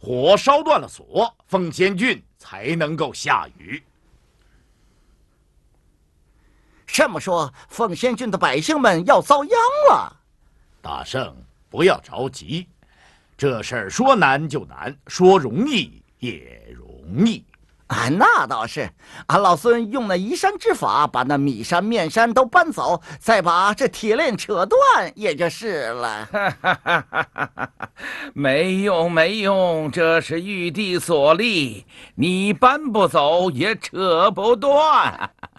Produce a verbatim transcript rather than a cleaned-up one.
火烧断了锁，凤仙郡才能够下雨。 这么说，凤仙郡的百姓们要遭殃了。 大圣，不要着急，这事儿说难就难，说容易也容易。 啊，那倒是，俺老孙用那移山之法，把那米山、面山都搬走，再把这铁链扯断，也就是了。 没用，没用，这是玉帝所立，你搬不走也扯不断。